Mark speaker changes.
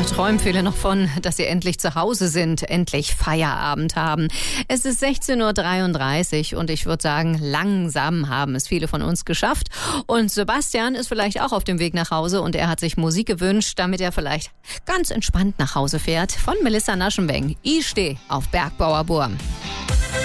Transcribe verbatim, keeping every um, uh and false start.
Speaker 1: Da träumen viele noch von, dass sie endlich zu Hause sind, endlich Feierabend haben. Es ist sechzehn Uhr dreiunddreißig und ich würde sagen, langsam haben es viele von uns geschafft. Und Sebastian ist vielleicht auch auf dem Weg nach Hause und er hat sich Musik gewünscht, damit er vielleicht ganz entspannt nach Hause fährt. Von Melissa Naschenweng. Ich steh auf Bergbauer Burm.